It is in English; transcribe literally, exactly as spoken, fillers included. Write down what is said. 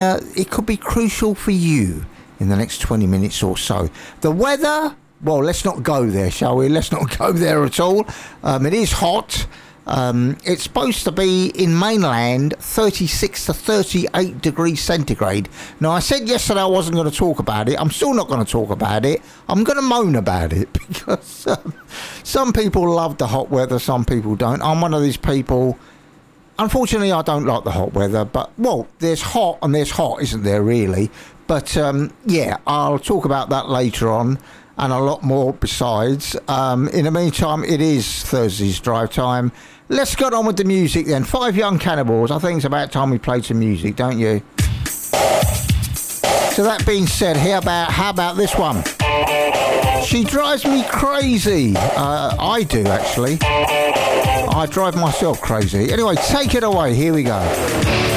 uh, it could be crucial for you in the next twenty minutes or so. The weather, well, let's not go there, shall we? Let's not go there at all. Um, it is hot. Um, it's supposed to be in mainland thirty-six to thirty-eight degrees centigrade. Now, I said yesterday I wasn't going to talk about it. I'm still not going to talk about it. I'm going to moan about it because um, some people love the hot weather, some people don't. I'm one of these people. Unfortunately, I don't like the hot weather, but, well, there's hot and there's hot, isn't there, really? But, um, yeah, I'll talk about that later on. And a lot more besides. Um, in the meantime, it is Thursday's drive time. Let's get on with the music then. Five Young Cannibals. I think it's about time we played some music, don't you? So that being said, how about how about this one? She drives me crazy. Uh, I do, actually. I drive myself crazy. Anyway, take it away. Here we go.